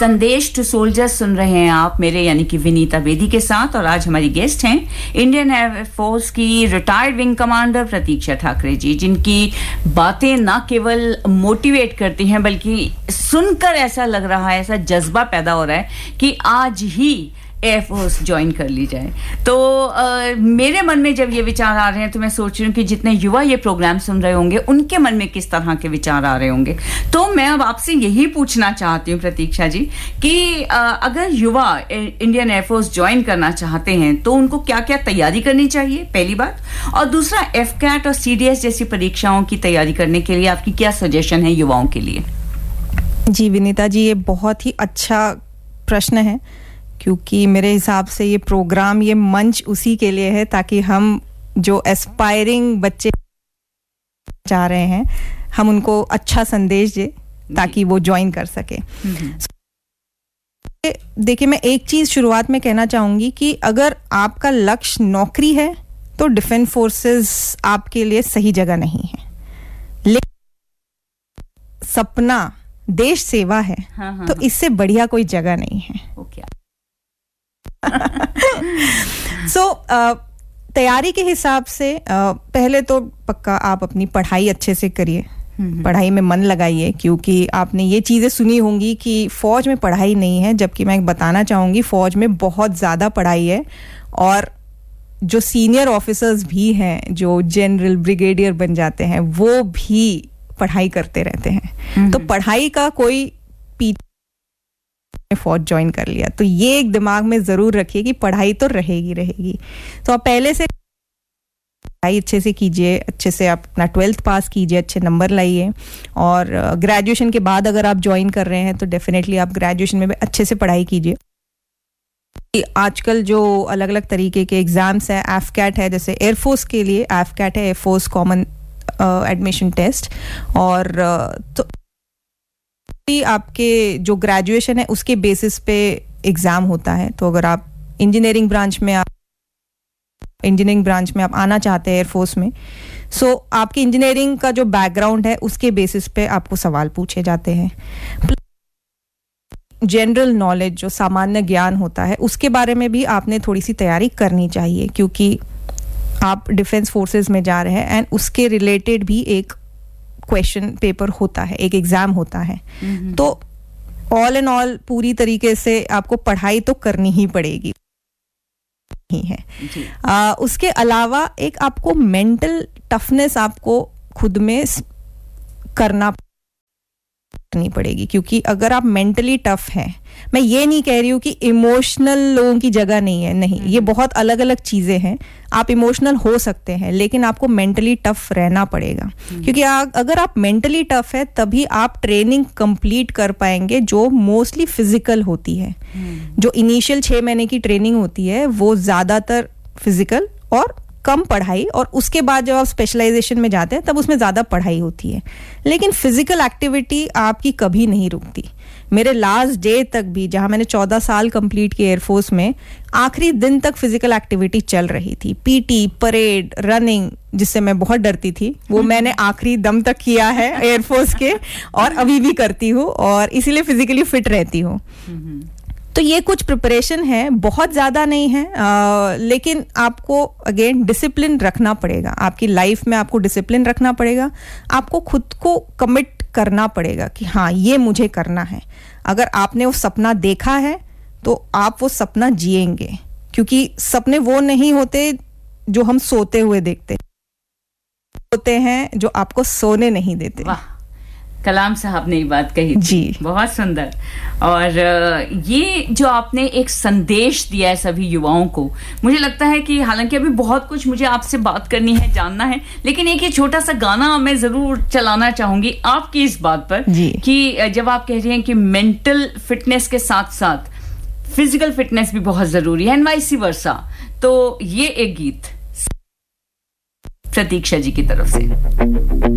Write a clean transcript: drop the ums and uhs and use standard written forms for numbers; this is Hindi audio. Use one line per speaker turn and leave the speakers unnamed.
संदेश टू सोल्जर्स सुन रहे हैं आप मेरे यानी कि विनीता बेदी के साथ, और आज हमारी गेस्ट हैं इंडियन एयरफोर्स की रिटायर्ड विंग कमांडर प्रतीक्षा ठाकरे जी, जिनकी बातें ना केवल मोटिवेट करती हैं बल्कि सुनकर ऐसा लग रहा है, ऐसा जज्बा पैदा हो रहा है कि आज ही एयरफोर्स ज्वाइन कर ली जाए। तो मेरे मन में जब ये विचार आ रहे हैं तो मैं सोच रही हूँ कि जितने युवा ये प्रोग्राम सुन रहे होंगे उनके मन में किस तरह के विचार आ रहे होंगे। तो मैं अब आपसे यही पूछना चाहती हूँ प्रतीक्षा जी कि अगर युवा इंडियन एयरफोर्स ज्वाइन करना चाहते हैं तो उनको क्या क्या तैयारी करनी चाहिए, पहली बात, और दूसरा एफकैट और सीडीएस जैसी परीक्षाओं की तैयारी करने के लिए आपकी क्या सजेशन है युवाओं के लिए?
जी विनीता जी, ये बहुत ही अच्छा प्रश्न है, क्योंकि मेरे हिसाब से ये प्रोग्राम, ये मंच उसी के लिए है ताकि हम जो एस्पायरिंग बच्चे चाह रहे हैं हम उनको अच्छा संदेश दें ताकि वो ज्वाइन कर सके। देखिए, मैं एक चीज शुरुआत में कहना चाहूंगी कि अगर आपका लक्ष्य नौकरी है तो डिफेंस फोर्सेस आपके लिए सही जगह नहीं है, लेकिन सपना देश सेवा है तो इससे बढ़िया कोई जगह नहीं है। तैयारी के हिसाब से पहले तो पक्का आप अपनी पढ़ाई अच्छे से करिए, पढ़ाई में मन लगाइए, क्योंकि आपने ये चीजें सुनी होंगी कि फौज में पढ़ाई नहीं है, जबकि मैं बताना चाहूंगी फौज में बहुत ज्यादा पढ़ाई है। और जो सीनियर ऑफिसर्स भी हैं, जो जनरल ब्रिगेडियर बन जाते हैं, वो भी पढ़ाई करते रहते हैं। तो पढ़ाई का कोई फौज ज्वाइन कर लिया तो ये एक दिमाग में जरूर रखिए कि पढ़ाई तो रहेगी। तो आप पहले से पढ़ाई अच्छे से कीजिए, अच्छे से आप अपना 12th पास कीजिए, अच्छे नंबर लाइए, और ग्रेजुएशन के बाद अगर आप ज्वाइन कर रहे हैं तो डेफिनेटली आप ग्रेजुएशन में भी अच्छे से पढ़ाई कीजिए। आजकल जो अलग अलग तरीके के एग्जाम्स है, एफकैट है, जैसे एयरफोर्स के लिए एफकैट है, एयरफोर्स कॉमन एडमिशन टेस्ट, और तो आपके जो ग्रेजुएशन है उसके बेसिस पे एग्जाम होता है। तो अगर आप इंजीनियरिंग ब्रांच में आप आना चाहते हैं एयरफोर्स में, सो आपके इंजीनियरिंग का जो बैकग्राउंड है उसके बेसिस पे आपको सवाल पूछे जाते हैं। जनरल नॉलेज, जो सामान्य ज्ञान होता है, उसके बारे में भी आपने थोड़ी सी तैयारी करनी चाहिए, क्योंकि आप डिफेंस फोर्सेस में जा रहे हैं एंड उसके रिलेटेड भी एक क्वेश्चन पेपर होता है, एक एग्जाम होता है। तो ऑल एंड ऑल पूरी तरीके से आपको पढ़ाई तो करनी ही पड़ेगी ही है। उसके अलावा एक आपको मेंटल टफनेस आपको खुद में करनी पड़ेगी, क्योंकि अगर आप मेंटली टफ हैं, मैं ये नहीं कह रही हूँ कि इमोशनल लोगों की जगह नहीं है, नहीं, ये बहुत अलग अलग चीजें हैं। आप इमोशनल हो सकते हैं लेकिन आपको मेंटली टफ रहना पड़ेगा, क्योंकि अगर आप मेंटली टफ है तभी आप ट्रेनिंग कंप्लीट कर पाएंगे, जो मोस्टली फिजिकल होती है। जो इनिशियल 6 महीने की ट्रेनिंग होती है वो ज्यादातर फिजिकल और कम पढ़ाई, और उसके बाद जब आप स्पेशलाइजेशन में जाते हैं तब उसमें ज्यादा पढ़ाई होती है। लेकिन फिजिकल एक्टिविटी आपकी कभी नहीं रुकती। मेरे लास्ट डे तक भी, जहां मैंने 14 साल कंप्लीट किए एयरफोर्स में, आखिरी दिन तक फिजिकल एक्टिविटी चल रही थी। पीटी, परेड, रनिंग, जिससे मैं बहुत डरती थी, वो मैंने आखिरी दम तक किया है एयरफोर्स के, और अभी भी करती हूँ, और इसीलिए फिजिकली फिट रहती हूँ। तो ये कुछ प्रिपरेशन है, बहुत ज्यादा नहीं है, लेकिन आपको अगेन डिसिप्लिन रखना पड़ेगा। आपकी लाइफ में आपको डिसिप्लिन रखना पड़ेगा, आपको खुद को कमिट करना पड़ेगा कि हाँ, ये मुझे करना है। अगर आपने वो सपना देखा है तो आप वो सपना जिएंगे, क्योंकि सपने वो नहीं होते जो हम सोते हुए देखते होते हैं, जो आपको सोने नहीं देते।
वाह, कलाम साहब ने ये बात कही
जी,
बहुत सुंदर। और ये जो आपने एक संदेश दिया है सभी युवाओं को, मुझे लगता है कि हालांकि अभी बहुत कुछ मुझे आपसे बात करनी है, जानना है, लेकिन एक ये छोटा सा गाना मैं जरूर चलाना चाहूंगी आपकी इस बात पर कि जब आप कह रही हैं कि मेंटल फिटनेस के साथ साथ फिजिकल फिटनेस भी बहुत जरूरी है, एंड वाइस वर्सा, तो ये एक गीत प्रतीक्षा जी की तरफ से।